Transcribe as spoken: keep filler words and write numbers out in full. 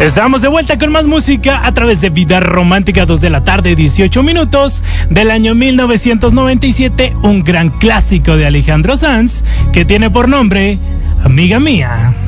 Estamos de vuelta con más música a través de Vida Romántica, dos de la tarde, dieciocho minutos, del año mil novecientos noventa y siete, un gran clásico de Alejandro Sanz que tiene por nombre Amiga Mía.